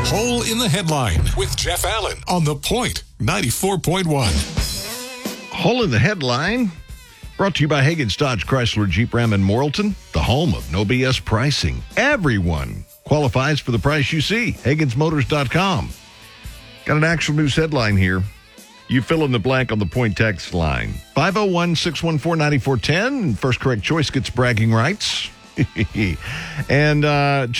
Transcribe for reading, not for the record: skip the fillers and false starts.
Hole in the Headline with Jeff Allen on The Point 94.1. Hole in the Headline, brought to you by Hagen's Dodge Chrysler Jeep Ram in Morrilton, the home of no BS pricing. Everyone qualifies for the price you see. HagensMotors.com. Got an actual news headline here. You fill in the blank on the Point text line. 501-614-9410. First correct choice gets bragging rights. And